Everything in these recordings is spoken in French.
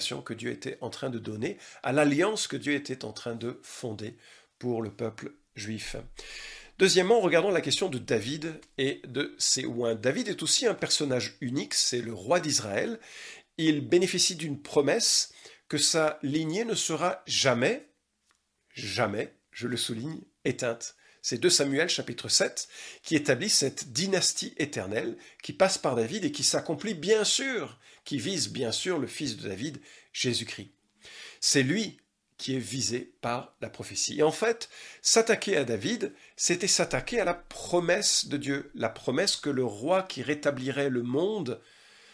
que Dieu était en train de donner, à l'alliance que Dieu était en train de fonder pour le peuple juif. Deuxièmement, regardons la question de David et de ses oints. David est aussi un personnage unique, c'est le roi d'Israël. Il bénéficie d'une promesse que sa lignée ne sera jamais, jamais, je le souligne, éteinte. C'est 2 Samuel chapitre 7 qui établit cette dynastie éternelle qui passe par David et qui s'accomplit bien sûr, qui vise bien sûr le fils de David, Jésus-Christ. C'est lui qui est visé par la prophétie. Et en fait, s'attaquer à David, c'était s'attaquer à la promesse de Dieu, la promesse que le roi qui rétablirait le monde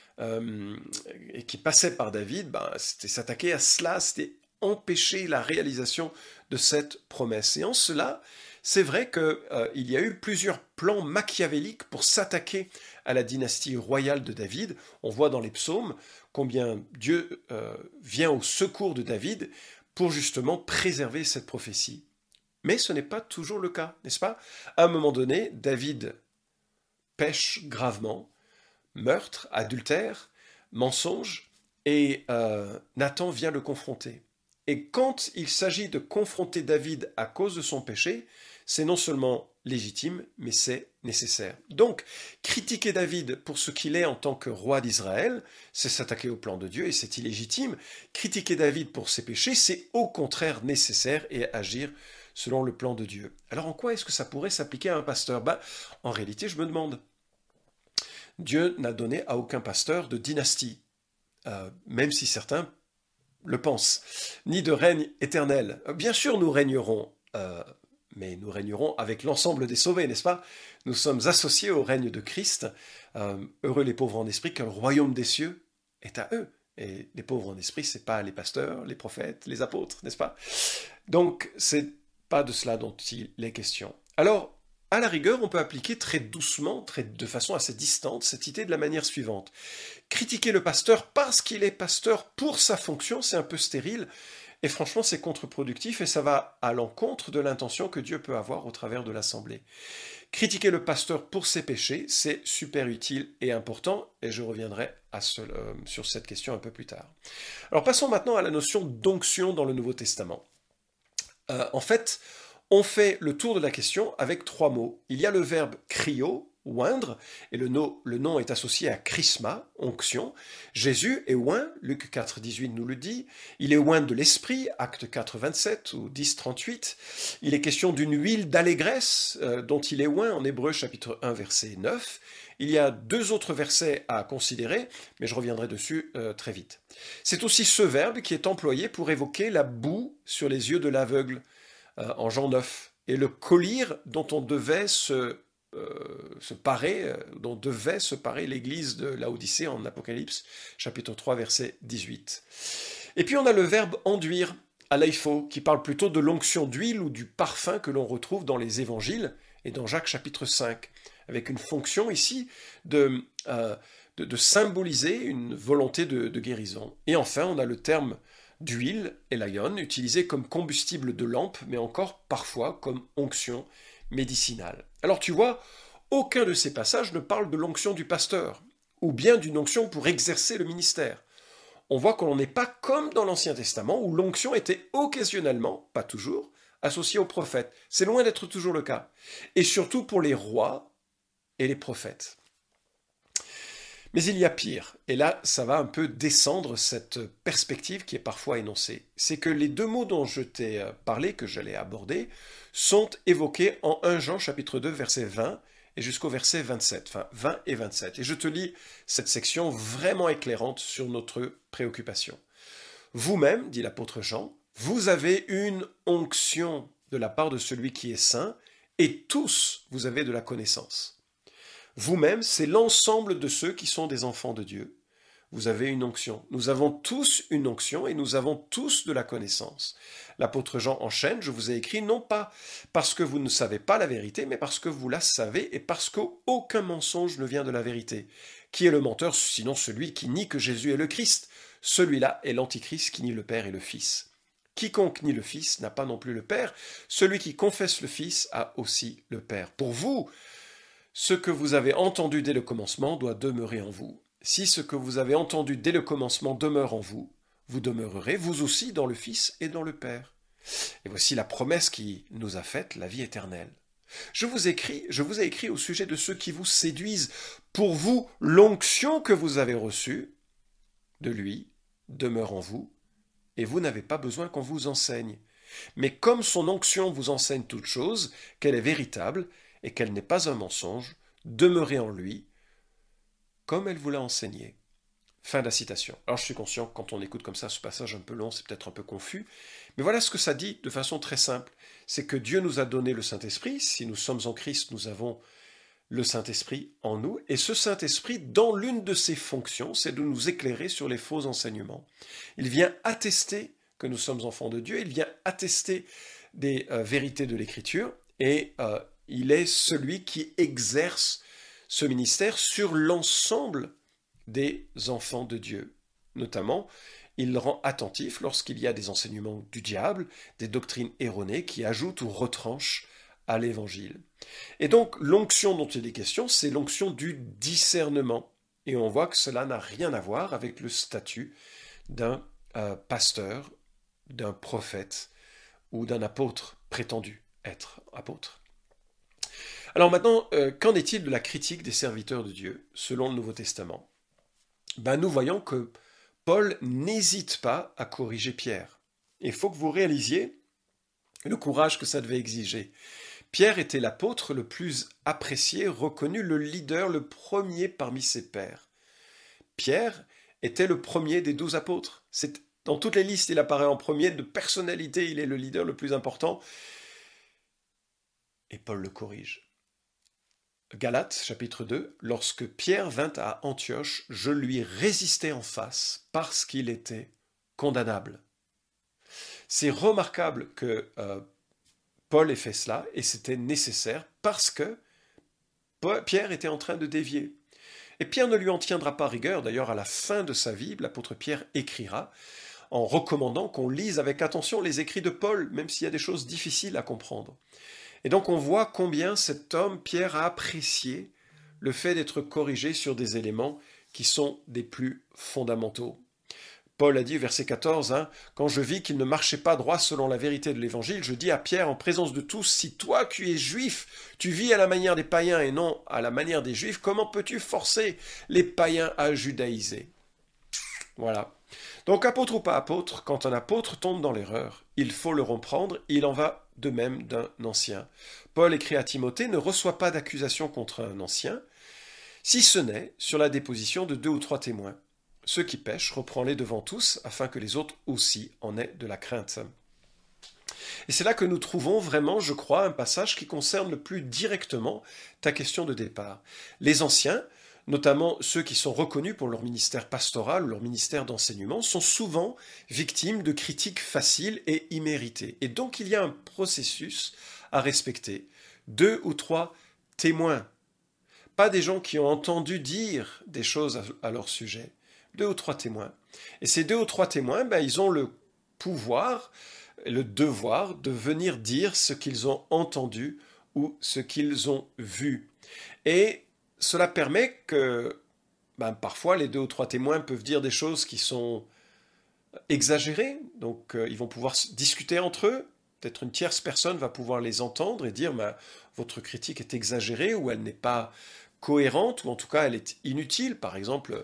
et qui passait par David, c'était s'attaquer à cela, c'était empêcher la réalisation de cette promesse. Et en cela, c'est vrai qu'il y a eu plusieurs plans machiavéliques pour s'attaquer à la dynastie royale de David. On voit dans les psaumes combien Dieu vient au secours de David pour justement préserver cette prophétie. Mais ce n'est pas toujours le cas, n'est-ce pas? À un moment donné, David pêche gravement, meurtre, adultère, mensonge, et Nathan vient le confronter. Et quand il s'agit de confronter David à cause de son péché, c'est non seulement légitime, mais c'est nécessaire. Donc, critiquer David pour ce qu'il est en tant que roi d'Israël, c'est s'attaquer au plan de Dieu et c'est illégitime. Critiquer David pour ses péchés, c'est au contraire nécessaire et agir selon le plan de Dieu. Alors en quoi est-ce que ça pourrait s'appliquer à un pasteur? En réalité, je me demande. Dieu n'a donné à aucun pasteur de dynastie, même si certains le pensent, ni de règne éternel. Bien sûr, nous régnerons, mais nous régnerons avec l'ensemble des sauvés, n'est-ce pas? Nous sommes associés au règne de Christ. Heureux les pauvres en esprit, car le royaume des cieux est à eux. Et les pauvres en esprit, c'est pas les pasteurs, les prophètes, les apôtres, n'est-ce pas? Donc, c'est pas de cela dont il est question. Alors, à la rigueur, on peut appliquer très doucement, de façon assez distante, cette idée de la manière suivante. Critiquer le pasteur parce qu'il est pasteur pour sa fonction, c'est un peu stérile, et franchement c'est contre-productif, et ça va à l'encontre de l'intention que Dieu peut avoir au travers de l'Assemblée. Critiquer le pasteur pour ses péchés, c'est super utile et important, et je reviendrai sur cette question un peu plus tard. Alors passons maintenant à la notion d'onction dans le Nouveau Testament. En fait, on fait le tour de la question avec 3 mots. Il y a le verbe cryo, oindre, et le nom est associé à chrisma, onction. Jésus est oint, Luc 4, 18 nous le dit. Il est oint de l'esprit, Actes 4, 27 ou 10, 38. Il est question d'une huile d'allégresse dont il est oint en Hébreux chapitre 1, verset 9. Il y a 2 autres versets à considérer, mais je reviendrai dessus très vite. C'est aussi ce verbe qui est employé pour évoquer la boue sur les yeux de l'aveugle, en Jean 9, et le collyre dont on devait se parer, dont devait se parer l'église de Laodicée en Apocalypse, chapitre 3, verset 18. Et puis on a le verbe enduire, alaipho, qui parle plutôt de l'onction d'huile ou du parfum que l'on retrouve dans les évangiles et dans Jacques chapitre 5, avec une fonction ici de symboliser une volonté de guérison. Et enfin, on a le terme d'huile, elaion, utilisé comme combustible de lampe, mais encore parfois comme onction médicinale. Alors tu vois, aucun de ces passages ne parle de l'onction du pasteur, ou bien d'une onction pour exercer le ministère. On voit qu'on n'est pas comme dans l'Ancien Testament, où l'onction était occasionnellement, pas toujours, associée aux prophètes. C'est loin d'être toujours le cas. Et surtout pour les rois et les prophètes. Mais il y a pire, et là ça va un peu descendre cette perspective qui est parfois énoncée. C'est que les 2 mots dont je t'ai parlé, que j'allais aborder, sont évoqués en 1 Jean chapitre 2 verset 20 et jusqu'au verset 27, enfin 20 et 27. Et je te lis cette section vraiment éclairante sur notre préoccupation. Vous-même, dit l'apôtre Jean, vous avez une onction de la part de celui qui est saint, et tous vous avez de la connaissance. Vous-même, c'est l'ensemble de ceux qui sont des enfants de Dieu. Vous avez une onction. Nous avons tous une onction et nous avons tous de la connaissance. L'apôtre Jean enchaîne, je vous ai écrit non pas parce que vous ne savez pas la vérité, mais parce que vous la savez et parce qu'aucun mensonge ne vient de la vérité. Qui est le menteur, sinon celui qui nie que Jésus est le Christ? Celui-là est l'Antichrist qui nie le Père et le Fils. Quiconque nie le Fils n'a pas non plus le Père. Celui qui confesse le Fils a aussi le Père. Pour vous, ce que vous avez entendu dès le commencement doit demeurer en vous. Si ce que vous avez entendu dès le commencement demeure en vous, vous demeurerez, vous aussi, dans le Fils et dans le Père. Et voici la promesse qui nous a faite, la vie éternelle. Je vous ai écrit au sujet de ceux qui vous séduisent. Pour vous, l'onction que vous avez reçue de lui demeure en vous, et vous n'avez pas besoin qu'on vous enseigne. Mais comme son onction vous enseigne toute chose, qu'elle est véritable et qu'elle n'est pas un mensonge, demeurez en lui, comme elle vous l'a enseigné. Fin de la citation. Alors je suis conscient que quand on écoute comme ça ce passage un peu long, c'est peut-être un peu confus, mais voilà ce que ça dit de façon très simple. C'est que Dieu nous a donné le Saint-Esprit. Si nous sommes en Christ, nous avons le Saint-Esprit en nous, et ce Saint-Esprit, dans l'une de ses fonctions, c'est de nous éclairer sur les faux enseignements. Il vient attester que nous sommes enfants de Dieu, il vient attester des vérités de l'Écriture, et il est celui qui exerce ce ministère sur l'ensemble des enfants de Dieu. Notamment, il le rend attentif lorsqu'il y a des enseignements du diable, des doctrines erronées qui ajoutent ou retranchent à l'Évangile. Et donc, l'onction dont il est question, c'est l'onction du discernement. Et on voit que cela n'a rien à voir avec le statut d'un pasteur, d'un prophète ou d'un apôtre prétendu être apôtre. Alors maintenant, qu'en est-il de la critique des serviteurs de Dieu selon le Nouveau Testament ? Nous voyons que Paul n'hésite pas à corriger Pierre. Il faut que vous réalisiez le courage que ça devait exiger. Pierre était l'apôtre le plus apprécié, reconnu, le leader, le premier parmi ses pairs. Pierre était le premier des 12 apôtres. Dans toutes les listes, il apparaît en premier, de personnalité, il est le leader le plus important. Et Paul le corrige. Galates, chapitre 2, lorsque Pierre vint à Antioche, je lui résistai en face parce qu'il était condamnable. C'est remarquable que Paul ait fait cela, et c'était nécessaire parce que Pierre était en train de dévier. Et Pierre ne lui en tiendra pas rigueur. D'ailleurs, à la fin de sa vie, l'apôtre Pierre écrira en recommandant qu'on lise avec attention les écrits de Paul, même s'il y a des choses difficiles à comprendre. Et donc on voit combien cet homme, Pierre, a apprécié le fait d'être corrigé sur des éléments qui sont des plus fondamentaux. Paul a dit, verset 14, quand je vis qu'il ne marchait pas droit selon la vérité de l'Évangile, je dis à Pierre en présence de tous, si toi qui es juif, tu vis à la manière des païens et non à la manière des juifs, comment peux-tu forcer les païens à judaïser ? Voilà. Donc apôtre ou pas apôtre, quand un apôtre tombe dans l'erreur, il faut le reprendre, il en va de même d'un ancien. Paul écrit à Timothée, ne reçois pas d'accusation contre un ancien, si ce n'est sur la déposition de 2 ou 3 témoins. Ceux qui pêchent, reprends-les devant tous, afin que les autres aussi en aient de la crainte. Et c'est là que nous trouvons vraiment, je crois, un passage qui concerne le plus directement ta question de départ. Les anciens, notamment ceux qui sont reconnus pour leur ministère pastoral ou leur ministère d'enseignement, sont souvent victimes de critiques faciles et imméritées. Et donc il y a un processus à respecter. 2 ou 3 témoins, pas des gens qui ont entendu dire des choses à leur sujet. 2 ou 3 témoins. Et ces 2 ou 3 témoins, ils ont le pouvoir, le devoir de venir dire ce qu'ils ont entendu ou ce qu'ils ont vu. Et cela permet que parfois les 2 ou 3 témoins peuvent dire des choses qui sont exagérées, donc ils vont pouvoir discuter entre eux, peut-être une tierce personne va pouvoir les entendre et dire votre critique est exagérée ou elle n'est pas cohérente, ou en tout cas elle est inutile. Par exemple,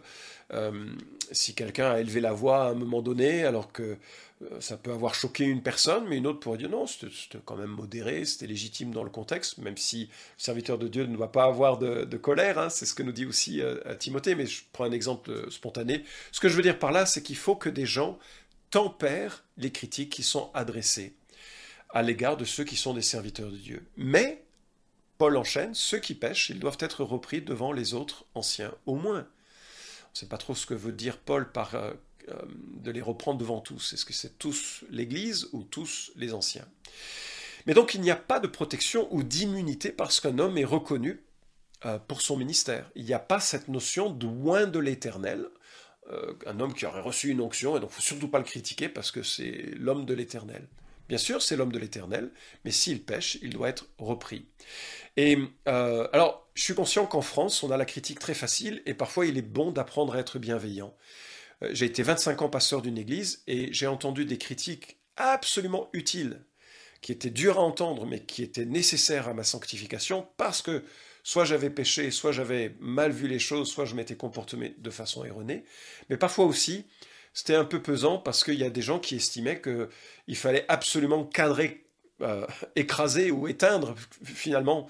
si quelqu'un a élevé la voix à un moment donné alors que ça peut avoir choqué une personne, mais une autre pourrait dire non, c'était quand même modéré, c'était légitime dans le contexte, même si le serviteur de Dieu ne doit pas avoir de colère, c'est ce que nous dit aussi Timothée, mais je prends un exemple spontané. Ce que je veux dire par là, c'est qu'il faut que des gens tempèrent les critiques qui sont adressées à l'égard de ceux qui sont des serviteurs de Dieu. Mais, Paul enchaîne, ceux qui pêchent, ils doivent être repris devant les autres anciens, au moins. On ne sait pas trop ce que veut dire Paul par de les reprendre devant tous. Est-ce que c'est tous l'Église ou tous les anciens ? Mais donc il n'y a pas de protection ou d'immunité parce qu'un homme est reconnu pour son ministère. Il n'y a pas cette notion de loin de l'Éternel, un homme qui aurait reçu une onction, et donc il ne faut surtout pas le critiquer parce que c'est l'homme de l'Éternel. Bien sûr, c'est l'homme de l'Éternel, mais s'il pêche, il doit être repris. Et alors, je suis conscient qu'en France, on a la critique très facile, et parfois il est bon d'apprendre à être bienveillant. J'ai été 25 ans pasteur d'une église et j'ai entendu des critiques absolument utiles, qui étaient dures à entendre, mais qui étaient nécessaires à ma sanctification, parce que soit j'avais péché, soit j'avais mal vu les choses, soit je m'étais comporté de façon erronée. Mais parfois aussi, c'était un peu pesant, parce qu'il y a des gens qui estimaient qu'il fallait absolument cadrer, écraser ou éteindre finalement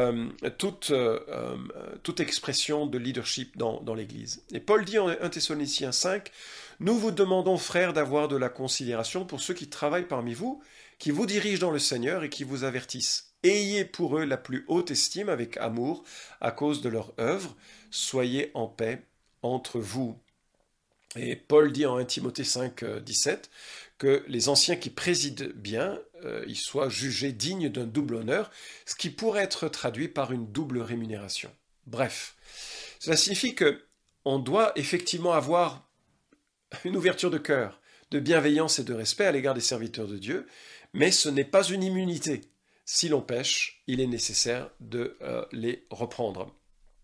toute expression de leadership dans l'Église. Et Paul dit en 1 Thessaloniciens 5, « Nous vous demandons, frères, d'avoir de la considération pour ceux qui travaillent parmi vous, qui vous dirigent dans le Seigneur et qui vous avertissent. Ayez pour eux la plus haute estime avec amour à cause de leur œuvre. Soyez en paix entre vous. » Et Paul dit en 1 Timothée 5, 17 que les anciens qui président bien, ils soient jugés dignes d'un double honneur, ce qui pourrait être traduit par une double rémunération. Bref, cela signifie qu'on doit effectivement avoir une ouverture de cœur, de bienveillance et de respect à l'égard des serviteurs de Dieu, mais ce n'est pas une immunité. Si l'on pêche, il est nécessaire de les reprendre.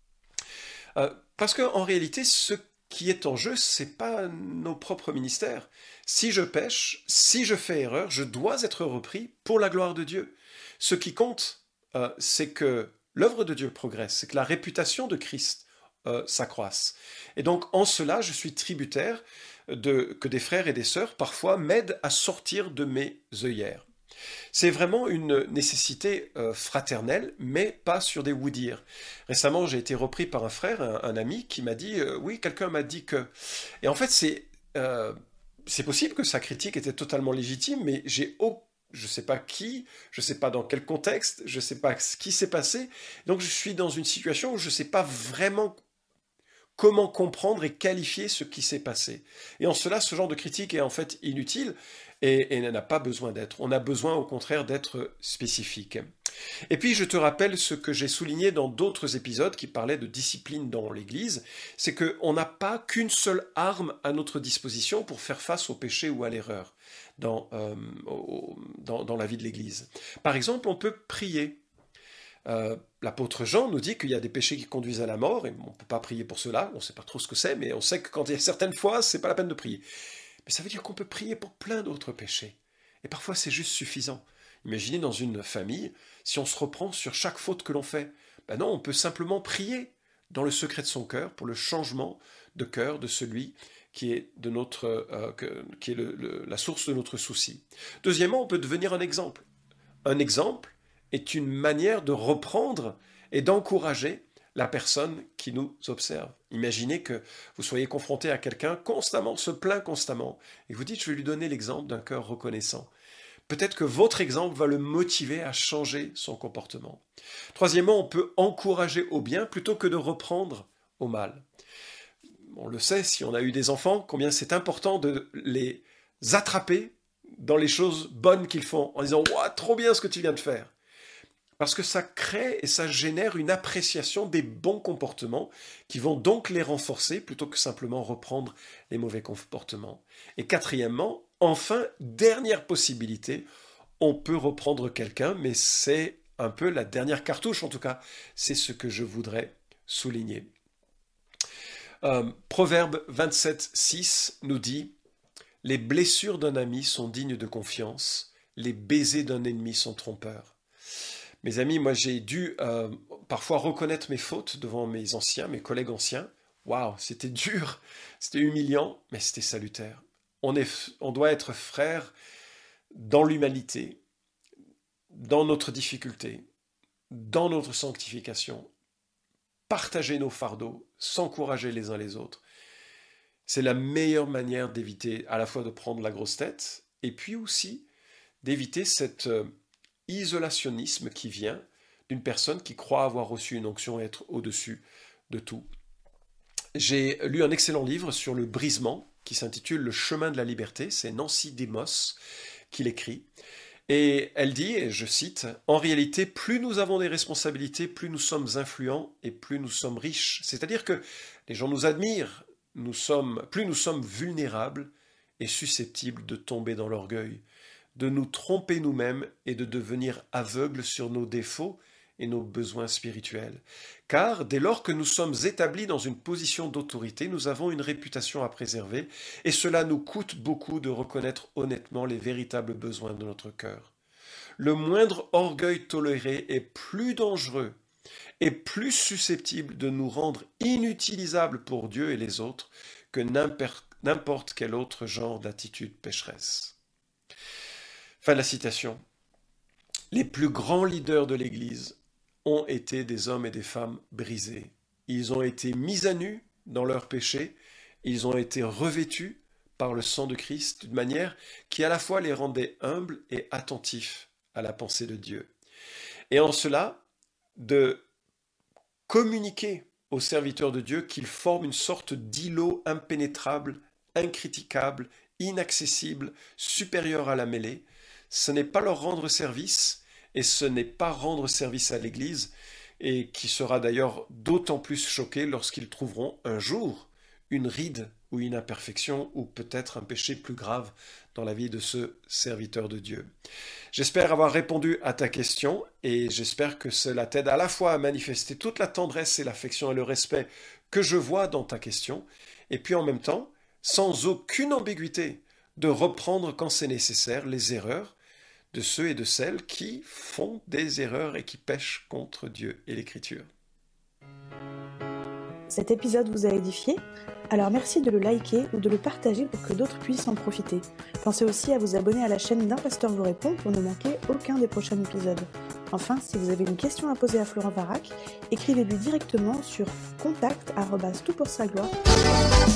Parce qu'en réalité, ce qui est en jeu, c'est pas nos propres ministères. Si je pêche, si je fais erreur, je dois être repris pour la gloire de Dieu. Ce qui compte, c'est que l'œuvre de Dieu progresse, c'est que la réputation de Christ s'accroisse. Et donc, en cela, je suis tributaire que des frères et des sœurs, parfois, m'aident à sortir de mes œillères. C'est vraiment une nécessité fraternelle, mais pas sur des oui-dire. Récemment, j'ai été repris par un frère, un ami, qui m'a dit oui, quelqu'un m'a dit que... Et en fait, c'est possible que sa critique était totalement légitime, mais je ne sais pas qui, je ne sais pas dans quel contexte, je ne sais pas ce qui s'est passé. Donc, je suis dans une situation où je ne sais pas vraiment comment comprendre et qualifier ce qui s'est passé. Et en cela, ce genre de critique est en fait inutile et n'a pas besoin d'être. On a besoin au contraire d'être spécifique. Et puis je te rappelle ce que j'ai souligné dans d'autres épisodes qui parlaient de discipline dans l'Église, c'est qu'on n'a pas qu'une seule arme à notre disposition pour faire face au péché ou à l'erreur dans la vie de l'Église. Par exemple, on peut prier. L'apôtre Jean nous dit qu'il y a des péchés qui conduisent à la mort, et on ne peut pas prier pour cela, on ne sait pas trop ce que c'est, mais on sait que quand il y a certaines fois, c'est pas la peine de prier. Mais ça veut dire qu'on peut prier pour plein d'autres péchés. Et parfois, c'est juste suffisant. Imaginez dans une famille, si on se reprend sur chaque faute que l'on fait. Ben non, on peut simplement prier dans le secret de son cœur pour le changement de cœur de celui qui est, la source de notre souci. Deuxièmement, on peut devenir un exemple. Un exemple est une manière de reprendre et d'encourager la personne qui nous observe. Imaginez que vous soyez confronté à quelqu'un constamment, se plaint constamment, et vous dites, je vais lui donner l'exemple d'un cœur reconnaissant. Peut-être que votre exemple va le motiver à changer son comportement. Troisièmement, on peut encourager au bien plutôt que de reprendre au mal. On le sait, si on a eu des enfants, combien c'est important de les attraper dans les choses bonnes qu'ils font, en disant « Ouah, trop bien ce que tu viens de faire !» Parce que ça crée et ça génère une appréciation des bons comportements qui vont donc les renforcer plutôt que simplement reprendre les mauvais comportements. Et quatrièmement, enfin, dernière possibilité, on peut reprendre quelqu'un, mais c'est un peu la dernière cartouche, en tout cas, c'est ce que je voudrais souligner. Proverbe 27, 6 nous dit « Les blessures d'un ami sont dignes de confiance, les baisers d'un ennemi sont trompeurs. » Mes amis, moi j'ai dû parfois reconnaître mes fautes devant mes collègues anciens. Waouh, c'était dur, c'était humiliant, mais c'était salutaire. On doit être frères dans l'humanité, dans notre difficulté, dans notre sanctification, partager nos fardeaux, s'encourager les uns les autres. C'est la meilleure manière d'éviter à la fois de prendre la grosse tête et puis aussi d'éviter cet isolationnisme qui vient d'une personne qui croit avoir reçu une onction et être au-dessus de tout. J'ai lu un excellent livre sur le brisement qui s'intitule « Le chemin de la liberté ». C'est Nancy Demos qui l'écrit. Et elle dit, et je cite, « En réalité, plus nous avons des responsabilités, plus nous sommes influents et plus nous sommes riches. » C'est-à-dire que les gens nous admirent, plus nous sommes vulnérables et susceptibles de tomber dans l'orgueil, de nous tromper nous-mêmes et de devenir aveugles sur nos défauts et nos besoins spirituels. Car dès lors que nous sommes établis dans une position d'autorité, nous avons une réputation à préserver et cela nous coûte beaucoup de reconnaître honnêtement les véritables besoins de notre cœur. Le moindre orgueil toléré est plus dangereux et plus susceptible de nous rendre inutilisables pour Dieu et les autres que n'importe quel autre genre d'attitude pécheresse. Fin de la citation. Les plus grands leaders de l'Église ont été des hommes et des femmes brisés. Ils ont été mis à nu dans leurs péchés, ils ont été revêtus par le sang de Christ d'une manière qui à la fois les rendait humbles et attentifs à la pensée de Dieu. Et en cela, de communiquer aux serviteurs de Dieu qu'ils forment une sorte d'îlot impénétrable, incriticable, inaccessible, supérieur à la mêlée, ce n'est pas leur rendre service, et ce n'est pas rendre service à l'Église, et qui sera d'ailleurs d'autant plus choqué lorsqu'ils trouveront un jour une ride ou une imperfection, ou peut-être un péché plus grave dans la vie de ce serviteur de Dieu. J'espère avoir répondu à ta question, et j'espère que cela t'aide à la fois à manifester toute la tendresse et l'affection et le respect que je vois dans ta question, et puis en même temps, sans aucune ambiguïté, de reprendre quand c'est nécessaire les erreurs de ceux et de celles qui font des erreurs et qui pêchent contre Dieu et l'Écriture. Cet épisode vous a édifié ? Alors merci de le liker ou de le partager pour que d'autres puissent en profiter. Pensez aussi à vous abonner à la chaîne d'Un Pasteur vous répond pour ne manquer aucun des prochains épisodes. Enfin, si vous avez une question à poser à Florent Varac, écrivez-lui directement sur contact@toutpoursagloire.